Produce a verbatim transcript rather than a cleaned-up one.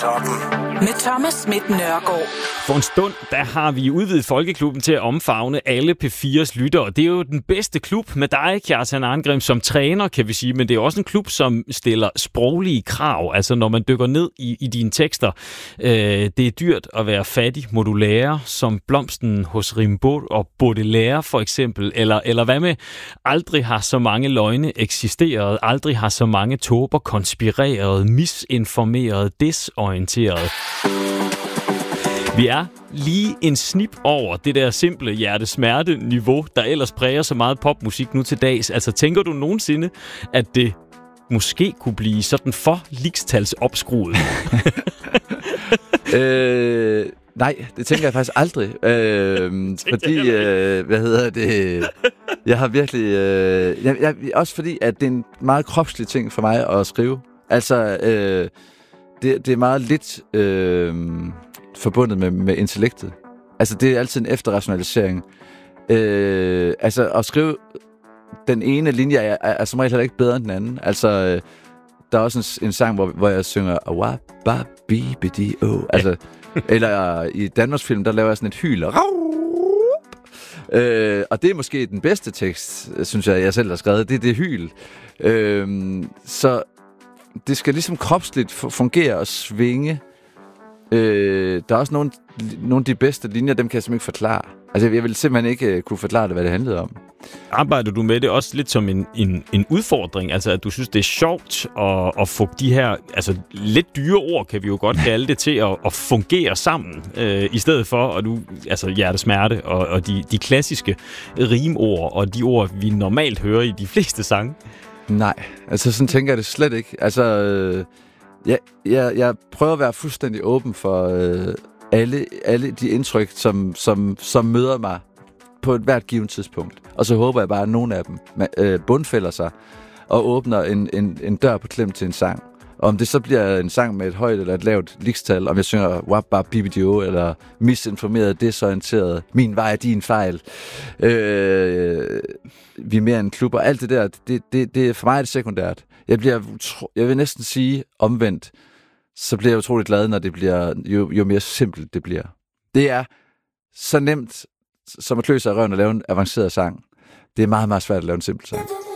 Med Thomas Schmidt Nørgaard. For en stund, der har vi udvidet Folkeklubben til at omfavne alle P fire's lyttere. Det er jo den bedste klub med dig, Kjartan Arngrim, som træner, kan vi sige. Men det er også en klub, som stiller sproglige krav. Altså når man dykker ned i, i dine tekster. Øh, det er dyrt at være fattig, må du lære, som blomsten hos Rimbaud og Baudelaire for eksempel. Eller, eller hvad med, aldrig har så mange løgne eksisteret. Aldrig har så mange tåber konspireret, misinformeret, desorienteret. Vi er lige en snip over det der simple hjertesmerte-niveau, der ellers præger så meget popmusik nu til dags. Altså, tænker du nogensinde, at det måske kunne blive sådan for ligestalsopskruet? øh, nej, det tænker jeg faktisk aldrig. Øh, fordi, øh, hvad hedder det... Jeg har virkelig... Øh, jeg, jeg, også fordi, at det er en meget kropslig ting for mig at skrive. Altså, øh, det, det er meget lidt... Øh, forbundet med, med intellektet. Altså, det er altid en efterrationalisering. Øh, altså, at skrive den ene linje er, er, er som regel heller ikke bedre end den anden. Altså, øh, der er også en, en sang, hvor, hvor jeg synger Awababibidi-o. Altså, eller i Danmarks film, der laver jeg sådan et hyl. Øh, og det er måske den bedste tekst, synes jeg, jeg selv har skrevet. Det er det hyl. Øh, så det skal ligesom kropsligt fungere og svinge. Øh, der er også nogle, nogle af de bedste linjer, dem kan jeg simpelthen ikke forklare. Altså, jeg ville simpelthen ikke uh, kunne forklare det, hvad det handlede om. Arbejder du med det også lidt som en, en, en udfordring? Altså, at du synes, det er sjovt at, at få de her altså, lidt dyre ord, kan vi jo godt kalde det, til at, at fungere sammen, øh, i stedet for at du, altså, hjertesmerte og, og de, de klassiske rimord og de ord, vi normalt hører i de fleste sange? Nej, altså sådan tænker jeg det slet ikke. Altså... Øh Jeg, jeg, jeg prøver at være fuldstændig åben for øh, alle, alle de indtryk, som, som, som møder mig på et hvert givet tidspunkt. Og så håber jeg bare, at nogle af dem øh, bundfælder sig og åbner en, en, en dør på klem til en sang. Og om det så bliver en sang med et højt eller et lavt ligestal, om jeg synger Wababibidi-o eller misinformeret, desorienteret, min vej er din fejl, øh, vi er mere en klub, og alt det der, det, det, det, for mig er det sekundært. Jeg bliver, jeg vil næsten sige omvendt, så bliver jeg utroligt glad, når det bliver, jo, jo mere simpelt det bliver. Det er så nemt, som at klø sig i røven og lave en avanceret sang. Det er meget, meget svært at lave en simpel sang.